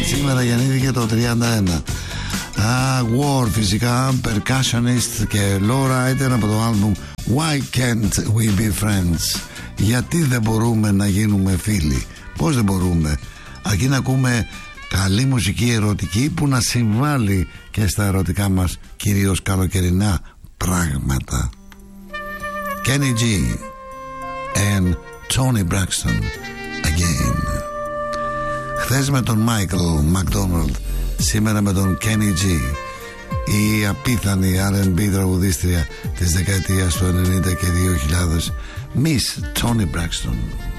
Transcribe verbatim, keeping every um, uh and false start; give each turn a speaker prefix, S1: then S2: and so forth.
S1: σήμερα γεννήθηκε το τριάντα ένα. Ah, War φυσικά, Percussionist και Lowrider από το άλμπουμ Why Can't We Be Friends. Γιατί δεν μπορούμε να γίνουμε φίλοι? Πώς δεν μπορούμε? Αρκεί να ακούμε καλή μουσική ερωτική που να συμβάλλει και στα ερωτικά μας κυρίως καλοκαιρινά πράγματα. Kenny G and Tony Braxton again. Χθες με τον Michael McDonald, σήμερα με τον Kenny G, η απίθανη αρ εντ μπι τραγουδίστρια της δεκαετίας του ενενήντα και δύο χιλιάδες, Miss Tony Braxton.